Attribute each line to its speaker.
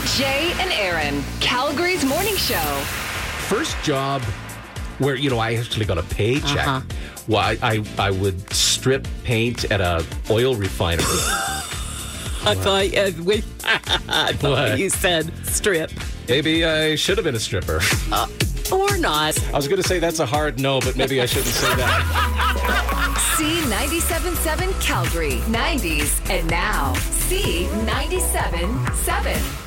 Speaker 1: Jay and Aaron, Calgary's morning show.
Speaker 2: First job where, I actually got a paycheck. Well, I would strip paint at a oil refinery.
Speaker 3: I thought you said strip.
Speaker 2: Maybe I should have been a stripper.
Speaker 3: Or not.
Speaker 2: I was going to say that's a hard no, but maybe I shouldn't say that.
Speaker 1: C97.7 Calgary, 90s, and now C97.7.